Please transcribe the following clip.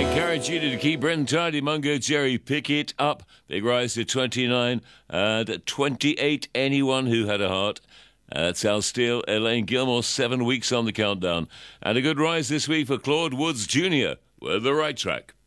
Carragina to keep Bren tidy. Mungo Jerry, pick it up. Big rise to 29 and 28. Anyone who had a heart. That's Al Steele, Elaine Gilmore, 7 weeks on the countdown. And a good rise this week for Claude Woods Jr. with the right track.